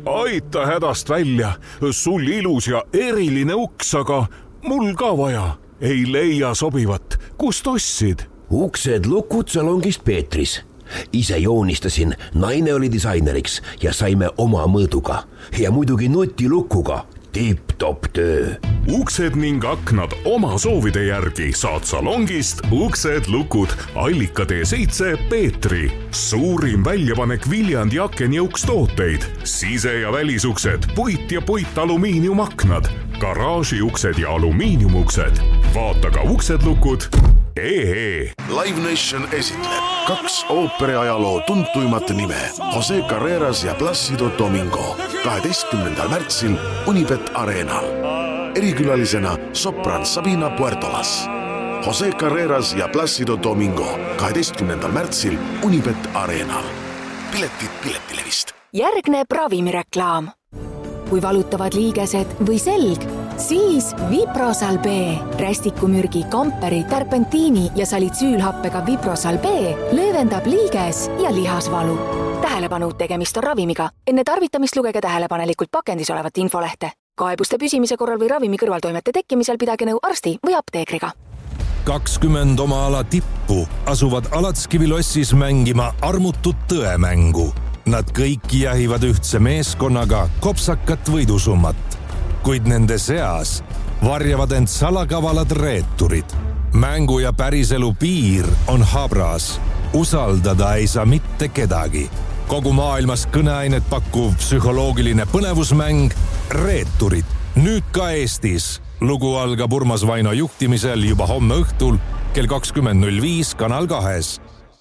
aita hädast välja, sul ilus ja eriline uks, aga mul ka vaja. Ei leia sobivat, kust ostsid? Uksed lukud salongist Peetris. Ise joonistasin, naine oli disaineriks ja saime oma mõõduga. Ja muidugi nutilukuga. Tipp-top töö. Uksed ning aknad oma soovide järgi saad salongist Uksed lukud Allikatee 7 Peetri. Suurim väljapanek Viljandi akenjõukstooteid. Sise- ja välisuksed, puit ja puitalumiiniumaknad, garaažiuksed ja alumiiniumuksed. Vaata ka uksedlukud.ee. Live Nation esitleb 2 ooperiajaloo tuntuimat nime Jose Carreras ja Plácido Domingo 12. märtsil Unibet Arenal. Erikülalisena sopran Sabina Puertolas. Jose Carreras ja Plácido Domingo 12. märtsil Unibet Arenal. Piletid Piletilevist. Järgneb ravimireklaam. Kui valutavad liigesed või selg, siis Viprosal B. Rästikumürgi, kamperi, terpentiini ja salitsüülhappega Viprosal B löövendab liiges- ja lihasvalu. Tähelepanu, tegemist on ravimiga. Enne tarvitamist lugege tähelepanelikult pakendis olevat infolehte. Kaebuste püsimise korral või ravimi kõrvaltoimete tekkimisel pidage nõu arsti või apteekriga. 20 oma ala tippu asuvad Alatskivilossis mängima armutut tõemängu. Nad kõik jahivad ühtse meeskonnaga kopsakat võidusummat, kuid nende seas varjavad end salakavalad reeturid. Mängu ja päriselu piir on habras. Usaldada ei saa mitte kedagi. Kogu maailmas kõneainet pakkuv psühholoogiline põnevusmäng Reeturid. Nüüd ka Eestis. Lugu algab Urmas Vaino juhtimisel juba homme õhtul kell 20.05 Kanal 2.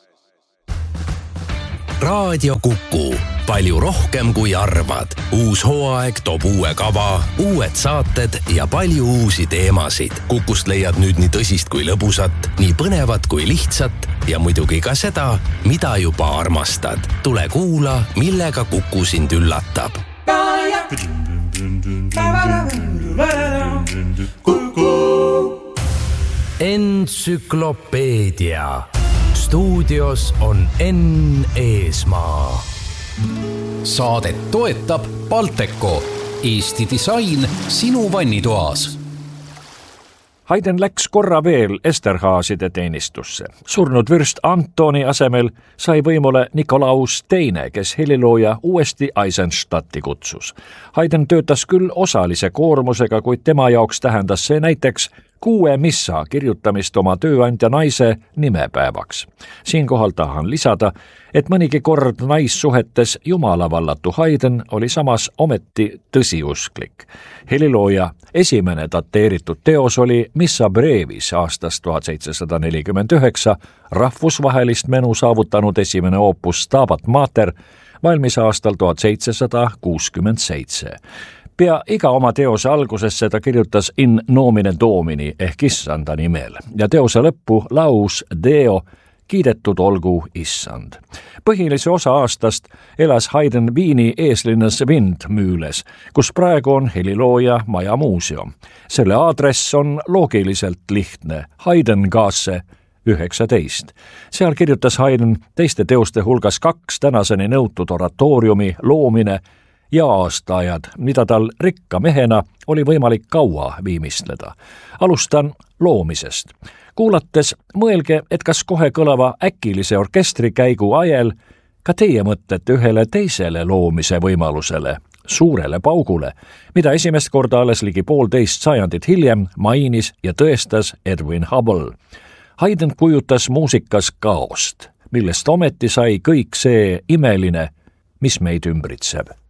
Raadio Kuku. Palju rohkem kui arvad. Uus hooaeg toob uue kava, uued saated ja palju uusi teemasid. Kukust leiad nüüd nii tõsist kui lõbusat, nii põnevat kui lihtsat ja muidugi ka seda, mida juba armastad. Tule kuula, millega Kuku sind üllatab. Entsüklopeedia. Stuudios on Enn Eesmaa. Saadet toetab Balteco. Eesti disain sinu vannitoas. Haydn läks korra veel Esterhaaside teenistusse. Surnud vürst Antoni asemel sai võimule Nikolaus II, kes helilooja uuesti Eisenstadti kutsus. Haydn töötas küll osalise koormusega, kuid tema jaoks tähendas see näiteks 6 missa kirjutamist oma tööandja naise nimepäevaks. Siinkohal tahan lisada, et mõnigi kord naissuhetes jumalavallatu Haydn oli samas ometi tõsiusklik. Helilooja esimene dateeritud teos oli Missa Brevis aastast 1749, rahvusvahelist menu saavutanud esimene oopus Stabat Mater, valmis aastal 1767. Pea iga oma teose algusesse ta kirjutas in nomine domini ehk issanda nimel ja teose lõppu laus Deo, kiidetud olgu issand. Põhilise osa aastast elas Haydn Viini eeslinnas Windmühles, kus praegu on helilooja maja muuseum. Selle aadress on loogiliselt lihtne, Heidengasse 19. Seal kirjutas Haydn teiste teoste hulgas 2 tänaseni nõutud oratooriumi loomine ja aastaajad, mida tal rikka mehena oli võimalik kaua viimistleda. Alustan loomisest. Kuulates mõelge, et kas kohe kõlava äkilise orkestrikäigu ajel ka teie mõtlete ühele teisele loomise võimalusele, suurele paugule, mida esimest korda alles ligi 1,5 sajandit hiljem mainis ja tõestas Edwin Hubble. Haydn kujutas muusikas kaost, millest ometi sai kõik see imeline, mis meid ümbritseb.